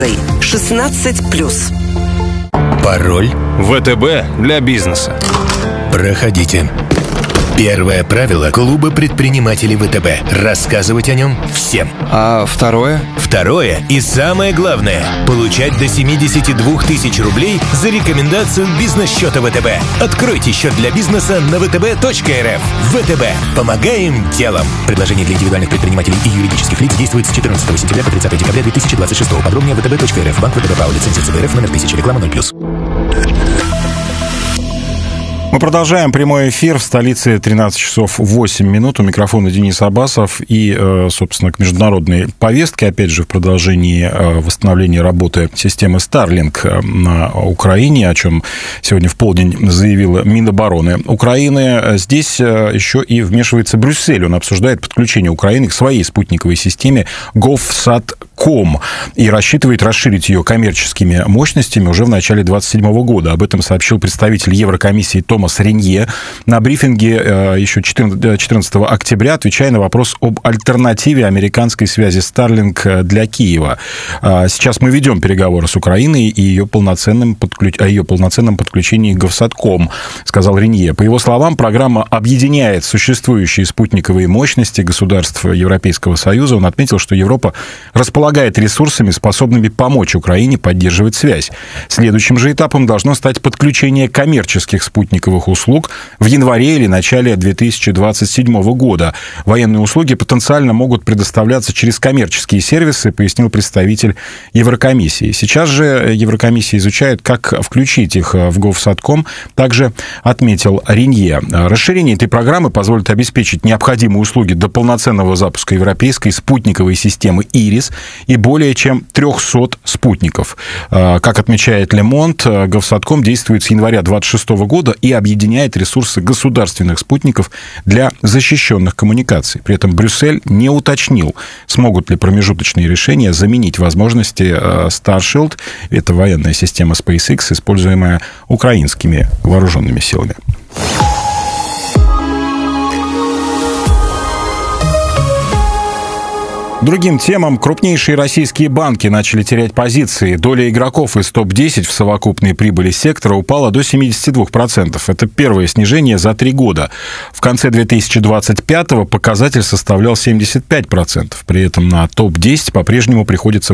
16+. Пароль ВТБ для бизнеса. проходите. Первое правило клуба предпринимателей ВТБ. Рассказывать о нем всем. А второе? Второе и самое главное – получать до 72 тысяч рублей за рекомендацию бизнес-счета ВТБ. Откройте счет для бизнеса на vtb.rf. ВТБ. Помогаем делом. Предложение для индивидуальных предпринимателей и юридических лиц действует с 14 сентября по 30 декабря 2026. Подробнее vtb.rf. Банк ВТБ ПАО. Лицензия ЦБРФ номер 1000. Реклама 0+. Мы продолжаем прямой эфир в столице 13 часов 8 минут. У микрофона Денис Абасов. И, собственно, к международной повестке, опять же, в продолжении восстановления работы системы Starlink на Украине, о чем сегодня в полдень заявила Минобороны Украины. Здесь еще и вмешивается Брюссель. Он обсуждает подключение Украины к своей спутниковой системе GovSat.com и рассчитывает расширить ее коммерческими мощностями уже в начале 2027 года. Об этом сообщил представитель Еврокомиссии Томас Ренье на брифинге еще 14 октября, отвечая на вопрос об альтернативе американской связи Starlink для Киева. Сейчас мы ведем переговоры с Украиной и о ее полноценном подключении к GovSat.com, сказал Ренье. По его словам, программа объединяет существующие спутниковые мощности государств Европейского Союза. Он отметил, что Европа располагает ресурсами, способными помочь Украине поддерживать связь. Следующим же этапом должно стать подключение коммерческих спутниковых услуг в январе или начале 2027 года. Военные услуги потенциально могут предоставляться через коммерческие сервисы, пояснил представитель Еврокомиссии. Сейчас же Еврокомиссия изучает, как включить их в GovSat.com, также отметил Ренье. Расширение этой программы позволит обеспечить необходимые услуги до полноценного запуска европейской спутниковой системы «Ирис» и более чем 300 спутников. Как отмечает Le Monde, GovSat.com действует с января 2026 года и объединяет ресурсы государственных спутников для защищенных коммуникаций. При этом Брюссель не уточнил, смогут ли промежуточные решения заменить возможности Starshield, это военная система SpaceX, используемая украинскими вооруженными силами. Другим темам. Крупнейшие российские банки начали терять позиции. Доля игроков из топ-10 в совокупной прибыли сектора упала до 72%. Это первое снижение за 3 года. В конце 2025-го показатель составлял 75%. При этом на топ-10 по-прежнему приходится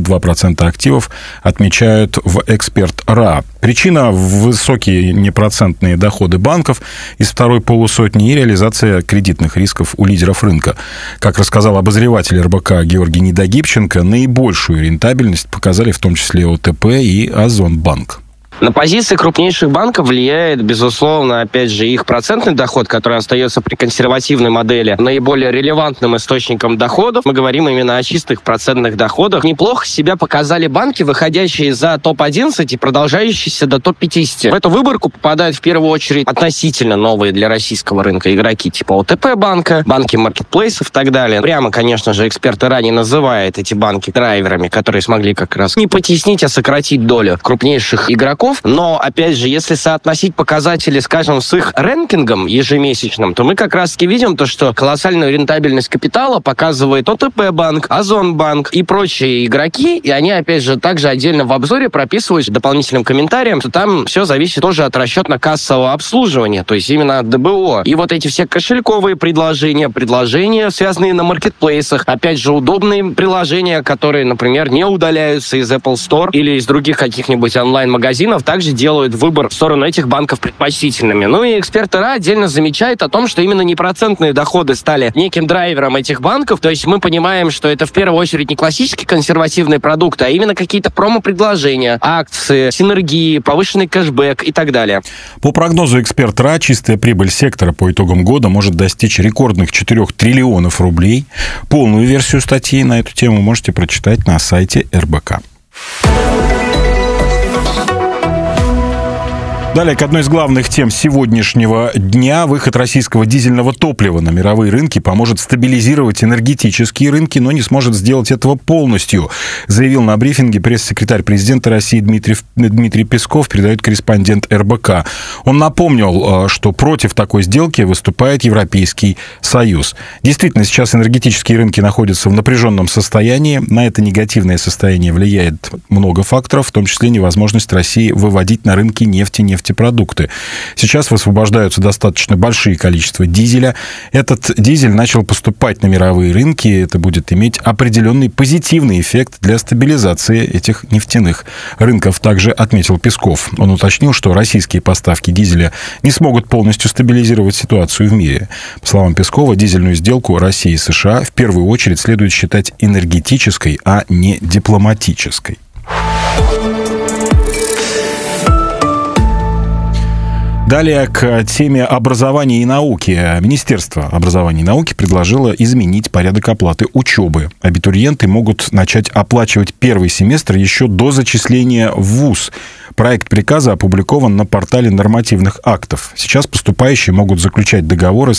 82% активов, отмечают в Эксперт.ра. Причина – высокие непроцентные доходы банков из второй полусотни и реализация кредитных рисков у лидеров рынка. Как рассказал обозреватель РБК Георгий Недогибченко, наибольшую рентабельность показали в том числе ОТП и Озонбанк. На позиции крупнейших банков влияет, безусловно, опять же, их процентный доход, который остается при консервативной модели наиболее релевантным источником доходов. Мы говорим именно о чистых процентных доходах. Неплохо себя показали банки, выходящие за топ-11 и продолжающиеся до топ-50. В эту выборку попадают в первую очередь относительно новые для российского рынка игроки типа ОТП банка, банки маркетплейсов и так далее. Прямо, конечно же, Эксперт.ра не называет эти банки драйверами, которые смогли как раз не потеснить, а сократить долю крупнейших игроков. Но, опять же, если соотносить показатели, скажем, с их рэнкингом ежемесячным, то мы как раз-таки видим то, что колоссальную рентабельность капитала показывает ОТП-банк, Озонбанк и прочие игроки, и они, опять же, также отдельно в обзоре прописывают дополнительным комментарием, что там все зависит тоже от расчетно-кассового обслуживания, то есть именно от ДБО. И вот эти все кошельковые предложения, связанные на маркетплейсах, опять же, удобные приложения, которые, например, не удаляются из Apple Store или из других каких-нибудь онлайн-магазинов, также делают выбор в сторону этих банков предпочтительными. Ну и Эксперт.ра отдельно замечает о том, что именно непроцентные доходы стали неким драйвером этих банков. То есть мы понимаем, что это в первую очередь не классический консервативный продукт, а именно какие-то промо-предложения, акции, синергии, повышенный кэшбэк и так далее. По прогнозу Эксперт.ра, чистая прибыль сектора по итогам года может достичь рекордных 4 триллионов рублей. Полную версию статьи на эту тему можете прочитать на сайте РБК. Далее к одной из главных тем сегодняшнего дня. Выход российского дизельного топлива на мировые рынки поможет стабилизировать энергетические рынки, но не сможет сделать этого полностью, заявил на брифинге пресс-секретарь президента России Дмитрий Песков, передает корреспондент РБК. Он напомнил, что против такой сделки выступает Европейский Союз. Действительно, сейчас энергетические рынки находятся в напряженном состоянии. На это негативное состояние влияет много факторов, в том числе невозможность России выводить на рынки нефтепродукты. Сейчас высвобождаются достаточно большие количества дизеля. Этот дизель начал поступать на мировые рынки. Это будет иметь определенный позитивный эффект для стабилизации этих нефтяных рынков, также отметил Песков. Он уточнил, что российские поставки дизеля не смогут полностью стабилизировать ситуацию в мире. По словам Пескова, дизельную сделку России и США в первую очередь следует считать энергетической, а не дипломатической. Далее к теме образования и науки. Министерство образования и науки предложило изменить порядок оплаты учебы. Абитуриенты могут начать оплачивать первый семестр еще до зачисления в вуз. Проект приказа опубликован на портале нормативных актов. Сейчас поступающие могут заключать договоры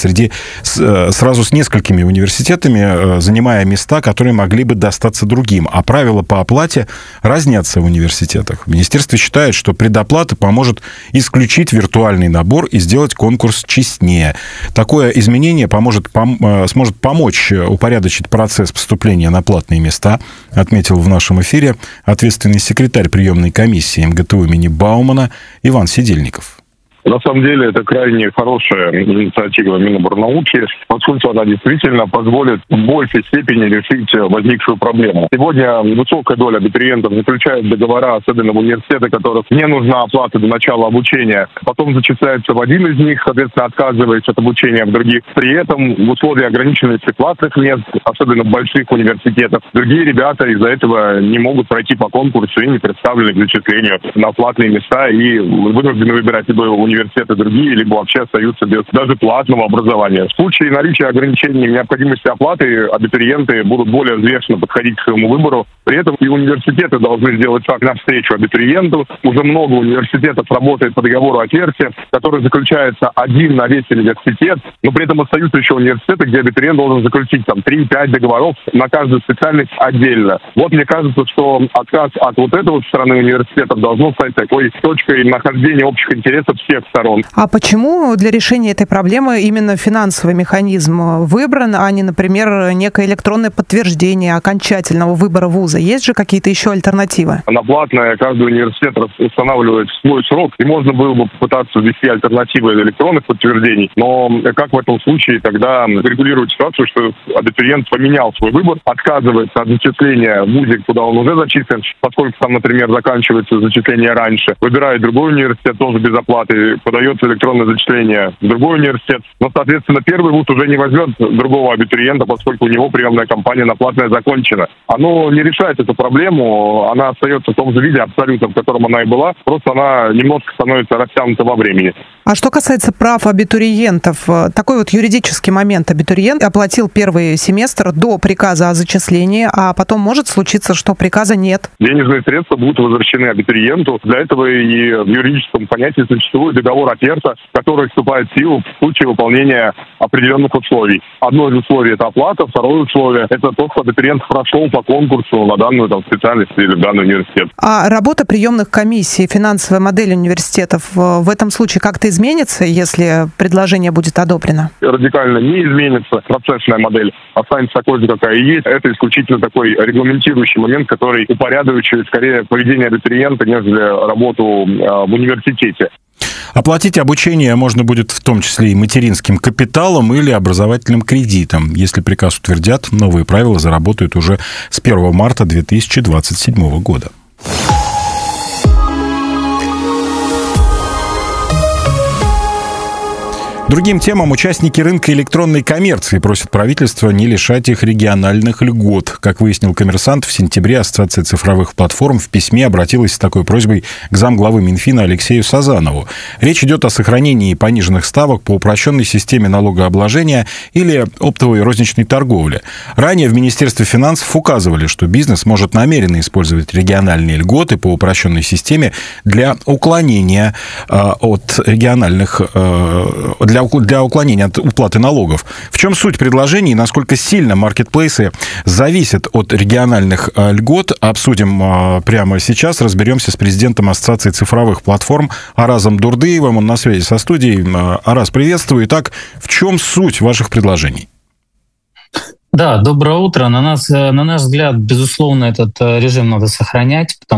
сразу с несколькими университетами, занимая места, которые могли бы достаться другим. А правила по оплате разнятся в университетах. Министерство считает, что предоплата поможет исключить виртуальный набор и сделать конкурс честнее. Такое изменение сможет помочь упорядочить процесс поступления на платные места, отметил в нашем эфире ответственный секретарь приемной комиссии МГТУ имени Баумана Иван Сидельников. На самом деле это крайне хорошая инициатива Миноборнауки, поскольку она действительно позволит в большей степени решить возникшую проблему. Сегодня высокая доля абитуриентов заключает договора, особенно в университетах, которых не нужна оплата до начала обучения. Потом зачисляется в один из них, соответственно, отказывается от обучения в других. При этом в условиях ограниченности платных мест, особенно в больших университетах, другие ребята из-за этого не могут пройти по конкурсу и не представлены к зачислению на платные места и вынуждены выбирать либо университеты другие, либо вообще остаются без даже платного образования. В случае наличия ограничений необходимости оплаты абитуриенты будут более взвешенно подходить к своему выбору. При этом и университеты должны сделать шаг навстречу абитуриенту. Уже много университетов работает по договору оферте, который заключается один на весь университет, но при этом остаются еще университеты, где абитуриент должен заключить 3-5 договоров на каждую специальность отдельно. Вот мне кажется, что отказ от вот этого стороны университетов должно стать такой точкой нахождения общих интересов всех сторон. А почему для решения этой проблемы именно финансовый механизм выбран, а не, например, некое электронное подтверждение окончательного выбора вуза? Есть же какие-то еще альтернативы? На платное каждый университет устанавливает свой срок, и можно было бы попытаться ввести альтернативы электронных подтверждений, но как в этом случае тогда регулировать ситуацию, что абитуриент поменял свой выбор, отказывается от зачисления в вузе, куда он уже зачислен, поскольку там, например, заканчивается зачисление раньше, выбирает другой университет тоже без оплаты, подается электронное зачисление в другой университет, но, соответственно, первый вуз уже не возьмет другого абитуриента, поскольку у него приемная кампания на платное закончена. Оно не решает эту проблему, она остается в том же виде абсолютно, в котором она и была, просто она немножко становится растянута во времени. А что касается прав абитуриентов, такой вот юридический момент. Абитуриент оплатил первый семестр до приказа о зачислении, а потом может случиться, что приказа нет. Денежные средства будут возвращены абитуриенту. Для этого и в юридическом понятии существует договор оферта, который вступает в силу в случае выполнения определенных условий. Одно из условий – это оплата, второе условие – это то, что абитуриент прошел по конкурсу на данную специальность или в данный университет. А работа приемных комиссий, финансовая модель университетов в этом случае как-то изменится, если предложение будет одобрено? Радикально не изменится. Процессная модель останется такой же, какая и есть. Это исключительно такой регламентирующий момент, который упорядочивает скорее поведение абитуриента, нежели работу в университете. Оплатить обучение можно будет в том числе и материнским капиталом или образовательным кредитом. Если приказ утвердят, новые правила заработают уже с 1 марта 2027 года. Другим темам участники рынка электронной коммерции просят правительство не лишать их региональных льгот. Как выяснил «Коммерсант», в сентябре Ассоциация цифровых платформ в письме обратилась с такой просьбой к замглавы Минфина Алексею Сазанову. Речь идет о сохранении пониженных ставок по упрощенной системе налогообложения или оптовой розничной торговли. Ранее в Министерстве финансов указывали, что бизнес может намеренно использовать региональные льготы по упрощенной системе для уклонения от региональных для уклонения от уплаты налогов. В чем суть предложений и насколько сильно маркетплейсы зависят от региональных льгот, обсудим прямо сейчас. Разберемся с президентом Ассоциации цифровых платформ Аразом Дурдыевым. Он на связи со студией. Араз, приветствую. Итак, в чем суть ваших предложений? Да, доброе утро. На наш взгляд, безусловно, этот режим надо сохранять,